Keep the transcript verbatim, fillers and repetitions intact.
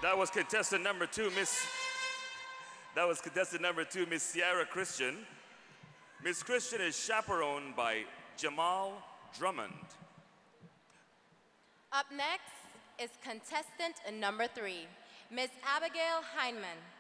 That was contestant number two, Miss. That was contestant number two, Miss Sierra Christian. Miss Christian is chaperoned by Jamal Drummond. Up next is contestant number three, Miss Abigail Heineman.